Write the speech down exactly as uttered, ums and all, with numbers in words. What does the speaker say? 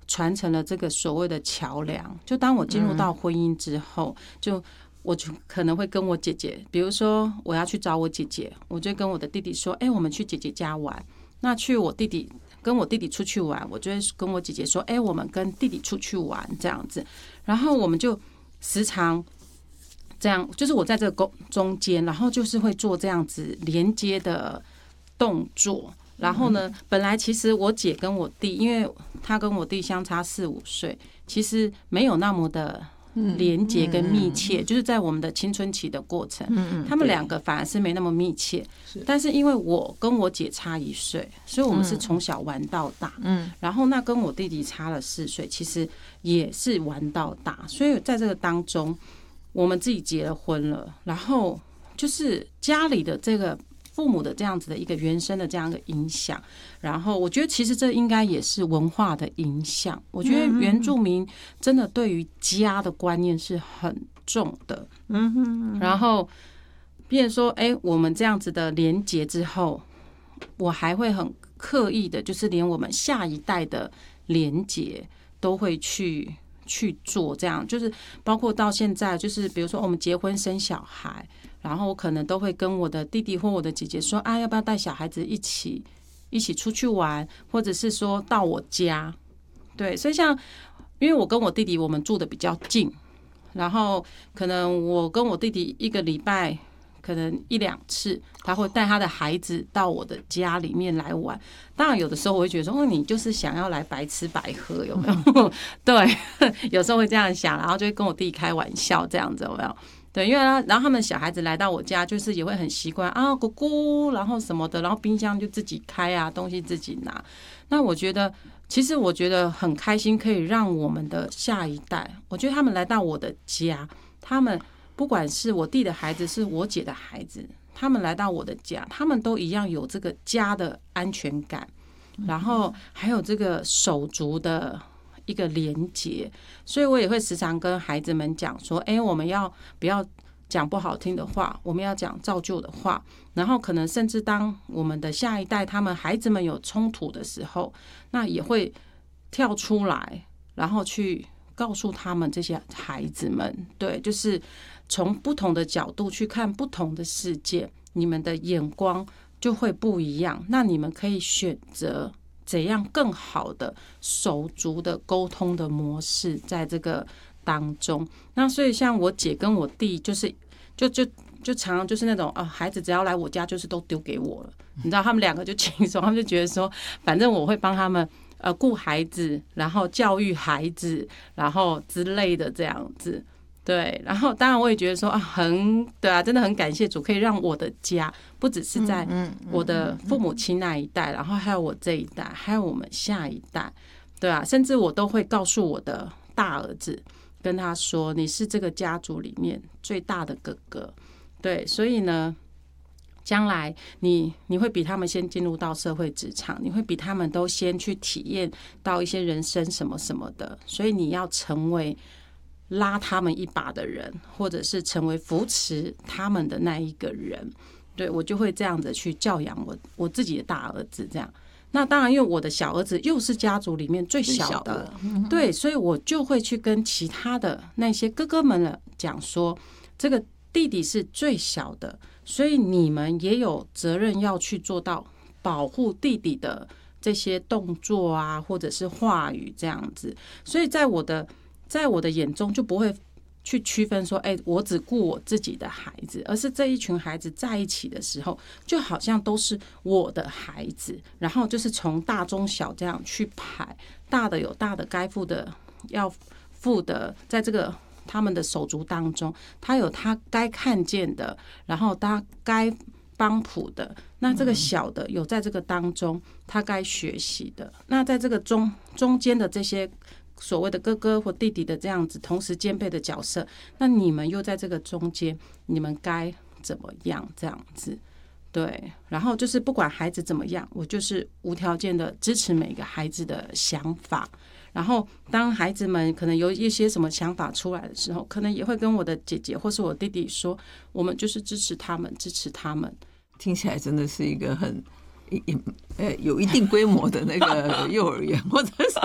传承了这个所谓的桥梁。就当我进入到婚姻之后，就我就可能会跟我姐姐，比如说我要去找我姐姐，我就跟我的弟弟说：“哎，我们去姐姐家玩。”那去我弟弟跟我弟弟出去玩，我就会跟我姐姐说：“哎，我们跟弟弟出去玩。”这样子，然后我们就时常这样，就是我在这个中间，然后就是会做这样子连接的动作。然后呢，本来其实我姐跟我弟，因为他跟我弟相差四五岁，其实没有那么的连结跟密切，就是在我们的青春期的过程，他们两个反而是没那么密切。但是因为我跟我姐差一岁，所以我们是从小玩到大。然后那跟我弟弟差了四岁，其实也是玩到大。所以在这个当中，我们自己结了婚了，然后就是家里的这个父母的这样子的一个原生的这样的影响，然后我觉得其实这应该也是文化的影响。我觉得原住民真的对于家的观念是很重的，嗯哼。然后，比如说，哎，我们这样子的连结之后，我还会很刻意的，就是连我们下一代的连结都会去去做，这样就是包括到现在，就是比如说我们结婚生小孩。然后我可能都会跟我的弟弟或我的姐姐说啊，要不要带小孩子一起一起出去玩，或者是说到我家。对，所以像因为我跟我弟弟我们住的比较近，然后可能我跟我弟弟一个礼拜可能一两次，他会带他的孩子到我的家里面来玩。当然有的时候我会觉得说，哦，你就是想要来白吃白喝，有没有？对，有时候会这样想，然后就会跟我弟弟开玩笑这样子，有没有？对，因为然后他们小孩子来到我家，就是也会很习惯啊，姑姑，然后什么的，然后冰箱就自己开啊，东西自己拿。那我觉得，其实我觉得很开心，可以让我们的下一代，我觉得他们来到我的家，他们不管是我弟的孩子，是我姐的孩子，他们来到我的家，他们都一样有这个家的安全感，然后还有这个手足的一个连结。所以我也会时常跟孩子们讲说，哎，我们要不要讲不好听的话，我们要讲造就的话。然后可能甚至当我们的下一代他们孩子们有冲突的时候，那也会跳出来，然后去告诉他们这些孩子们，对，就是从不同的角度去看不同的世界，你们的眼光就会不一样。那你们可以选择怎样更好的手足的沟通的模式在这个当中。那所以像我姐跟我弟就是就就就常常就是那种啊，孩子只要来我家就是都丢给我了，你知道他们两个就轻松，他们就觉得说反正我会帮他们呃顾孩子，然后教育孩子，然后之类的这样子。对，然后当然我也觉得说啊，很对啊，真的很感谢主，可以让我的家不只是在我的父母亲那一代，然后还有我这一代，还有我们下一代，对啊，甚至我都会告诉我的大儿子，跟他说，你是这个家族里面最大的哥哥，对，所以呢，将来你你会比他们先进入到社会职场，你会比他们都先去体验到一些人生什么什么的，所以你要成为拉他们一把的人，或者是成为扶持他们的那一个人。对，我就会这样子去教养我我自己的大儿子这样。那当然因为我的小儿子又是家族里面最小的，对，所以我就会去跟其他的那些哥哥们讲说，这个弟弟是最小的，所以你们也有责任要去做到保护弟弟的这些动作啊，或者是话语这样子。所以在我的在我的眼中就不会去区分说，哎，我只顾我自己的孩子，而是这一群孩子在一起的时候，就好像都是我的孩子，然后就是从大中小这样去排，大的有大的该负的要负的，在这个他们的手足当中，他有他该看见的，然后他该帮谱的，那这个小的有在这个当中他该学习的，那在这个中中间的这些所谓的哥哥或弟弟的这样子同时兼备的角色，那你们又在这个中间，你们该怎么样这样子？对，然后就是不管孩子怎么样，我就是无条件的支持每个孩子的想法。然后当孩子们可能有一些什么想法出来的时候，可能也会跟我的姐姐或是我弟弟说，我们就是支持他们，支持他们。 听起来真的是一个很呃有一定规模的那个幼儿园，或者是